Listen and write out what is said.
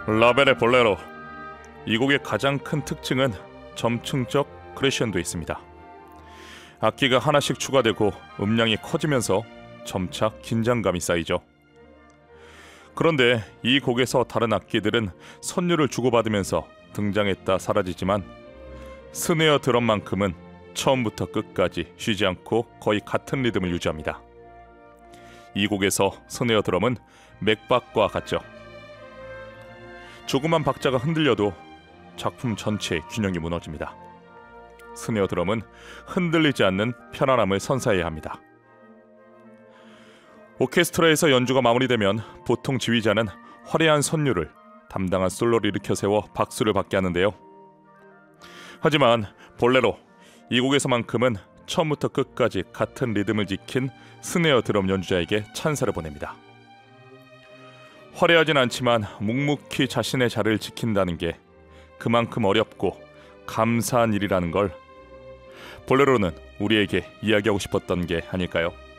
라벨의 볼레로. 이 곡의 가장 큰 특징은 점층적 크레션도에 있습니다. 악기가 하나씩 추가되고 음량이 커지면서 점차 긴장감이 쌓이죠. 그런데 이 곡에서 다른 악기들은 선율을 주고받으면서 등장했다 사라지지만 스네어 드럼만큼은 처음부터 끝까지 쉬지 않고 거의 같은 리듬을 유지합니다. 이 곡에서 스네어 드럼은 맥박과 같죠. 조그만 박자가 흔들려도 작품 전체의 균형이 무너집니다. 스네어 드럼은 흔들리지 않는 편안함을 선사해야 합니다. 오케스트라에서 연주가 마무리되면 보통 지휘자는 화려한 선율을 담당한 솔로를 일으켜 세워 박수를 받게 하는데요. 하지만 볼레로, 이 곡에서만큼은 처음부터 끝까지 같은 리듬을 지킨 스네어 드럼 연주자에게 찬사를 보냅니다. 화려하진 않지만 묵묵히 자신의 자리를 지킨다는 게 그만큼 어렵고 감사한 일이라는 걸 볼레로는 우리에게 이야기하고 싶었던 게 아닐까요?